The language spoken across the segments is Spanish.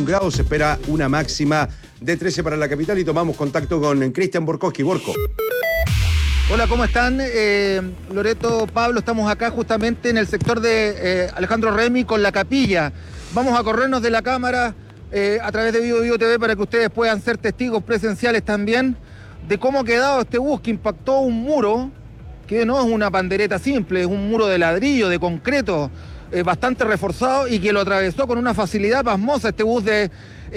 21 grados, se espera una máxima de 13 para la capital y tomamos contacto con Cristian Borkowski. Borko. Hola, ¿cómo están? Loreto, Pablo, estamos acá justamente en el sector de Alejandro Remy con la capilla. Vamos a corrernos de la cámara a través de Vivo TV para que ustedes puedan ser testigos presenciales también de cómo ha quedado este bus que impactó un muro, que no es una pandereta simple, es un muro de ladrillo, de concreto, bastante reforzado y que lo atravesó con una facilidad pasmosa este bus de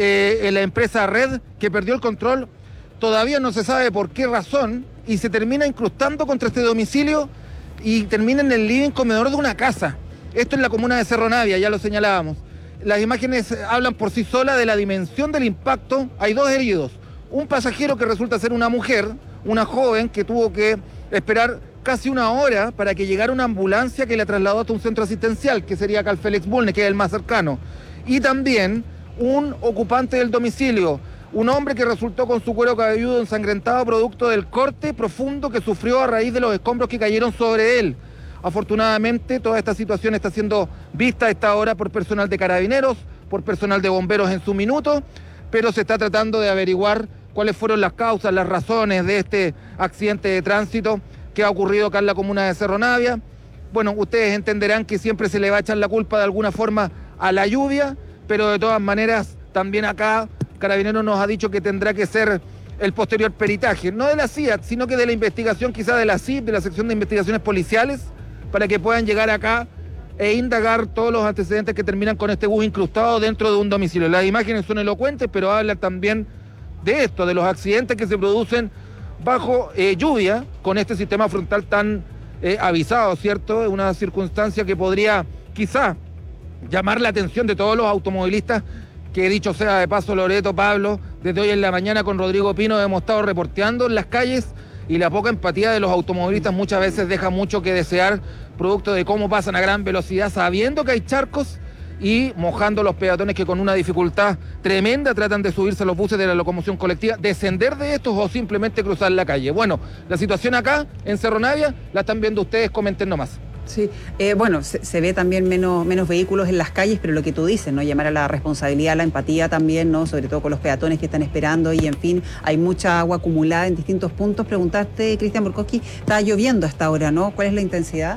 la empresa Red, que perdió el control. Todavía no se sabe por qué razón y se termina incrustando contra este domicilio y termina en el living comedor de una casa. Esto es la comuna de Cerro Navia, ya lo señalábamos. Las imágenes hablan por sí solas de la dimensión del impacto. Hay 2 heridos. Un pasajero que resulta ser una mujer, una joven que tuvo que esperar casi 1 hora para que llegara una ambulancia que la trasladó hasta un centro asistencial, que sería acá el Félix Bulnes, que es el más cercano. Y también un ocupante del domicilio, un hombre que resultó con su cuero cabelludo ensangrentado producto del corte profundo que sufrió a raíz de los escombros que cayeron sobre él. Afortunadamente, toda esta situación está siendo vista a esta hora por personal de carabineros, por personal de bomberos en su minuto, pero se está tratando de averiguar cuáles fueron las causas, las razones de este accidente de tránsito que ha ocurrido acá en la comuna de Cerro Navia. Bueno, ustedes entenderán que siempre se le va a echar la culpa de alguna forma a la lluvia, pero de todas maneras también acá Carabineros nos ha dicho que tendrá que ser el posterior peritaje, no de la CIAT, sino que de la investigación quizá de la CIP, de la sección de investigaciones policiales, para que puedan llegar acá e indagar todos los antecedentes que terminan con este bus incrustado dentro de un domicilio. Las imágenes son elocuentes, pero hablan también de esto, de los accidentes que se producen bajo lluvia, con este sistema frontal tan avisado, ¿cierto? Una circunstancia que podría quizá llamar la atención de todos los automovilistas, que dicho sea de paso, Loreto, Pablo, desde hoy en la mañana con Rodrigo Pino hemos estado reporteando en las calles y la poca empatía de los automovilistas muchas veces deja mucho que desear, producto de cómo pasan a gran velocidad sabiendo que hay charcos y mojando los peatones que con una dificultad tremenda tratan de subirse a los buses de la locomoción colectiva, descender de estos o simplemente cruzar la calle. Bueno, la situación acá en Cerro Navia la están viendo ustedes, comenten nomás. Sí, bueno, se ve también menos vehículos en las calles, pero lo que tú dices, ¿no? Llamar a la responsabilidad, a la empatía también, ¿no? Sobre todo con los peatones que están esperando y, en fin, hay mucha agua acumulada en distintos puntos. Preguntaste, Cristian Borkowski, está lloviendo hasta ahora, ¿no? ¿Cuál es la intensidad?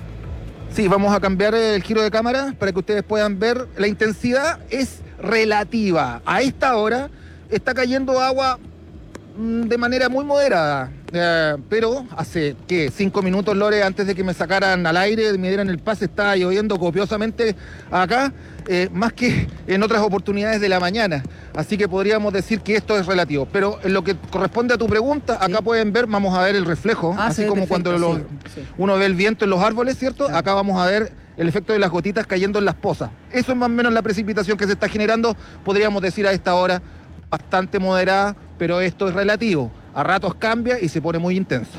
Sí, vamos a cambiar el giro de cámara para que ustedes puedan ver. La intensidad es relativa. A esta hora está cayendo agua de manera muy moderada. Pero hace, 5 minutos, Lore, antes de que me sacaran al aire, me dieran el pase, estaba lloviendo copiosamente acá, más que en otras oportunidades de la mañana. Así que podríamos decir que esto es relativo. Pero en lo que corresponde a tu pregunta, acá pueden ver, vamos a ver el reflejo, así como perfecto, cuando uno ve el viento en los árboles, ¿cierto? Claro. Acá vamos a ver el efecto de las gotitas cayendo en las pozas. Eso es más o menos la precipitación que se está generando, podríamos decir a esta hora, bastante moderada, pero esto es relativo. A ratos cambia y se pone muy intenso.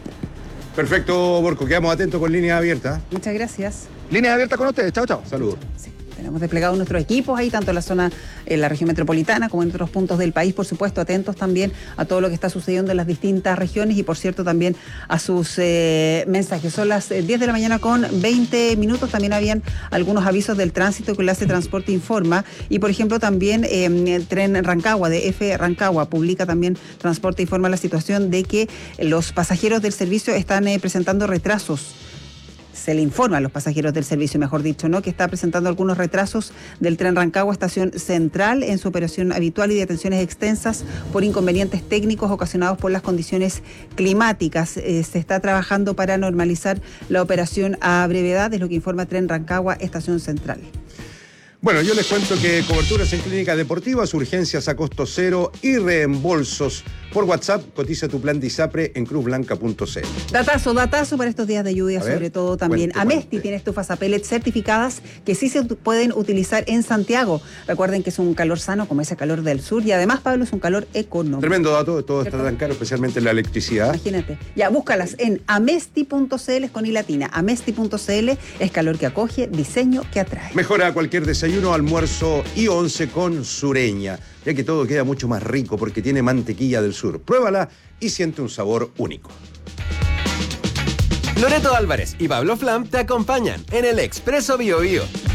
Perfecto, Borko. Quedamos atentos con líneas abiertas. Muchas gracias. Líneas abiertas con ustedes. Chao, chao. Saludos. Sí. Tenemos desplegados nuestros equipos ahí, tanto en la zona, en la región metropolitana, como en otros puntos del país, por supuesto, atentos también a todo lo que está sucediendo en las distintas regiones y, por cierto, también a sus mensajes. Son las 10 de la mañana con 20 minutos. También habían algunos avisos del tránsito que Clase Transporte informa. Y, por ejemplo, también el tren Rancagua, de F Rancagua, publica también Transporte, informa la situación de que los pasajeros del servicio están presentando retrasos. Se le informa a los pasajeros del servicio, mejor dicho, ¿no? Que está presentando algunos retrasos del tren Rancagua, estación central, en su operación habitual y de atenciones extensas por inconvenientes técnicos ocasionados por las condiciones climáticas. Se está trabajando para normalizar la operación a brevedad, es lo que informa Tren Rancagua, estación central. Bueno, yo les cuento que coberturas en clínicas deportivas, urgencias a costo cero y reembolsos. Por WhatsApp, cotiza tu plan de ISAPRE en cruzblanca.cl. Datazo para estos días de lluvia, sobre todo también. Amesti tiene estufas a pellets certificadas que sí se pueden utilizar en Santiago. Recuerden que es un calor sano, como ese calor del sur, y además, Pablo, es un calor económico. Tremendo dato, todo está tan caro, especialmente la electricidad. Imagínate. Ya, búscalas en amesti.cl, es con I latina. Amesti.cl es calor que acoge, diseño que atrae. Mejora cualquier desayuno, almuerzo y once con Sureña, ya que todo queda mucho más rico porque tiene mantequilla del sur. Pruébala y siente un sabor único. Loreto Álvarez y Pablo Flam te acompañan en el Expreso Bio Bio.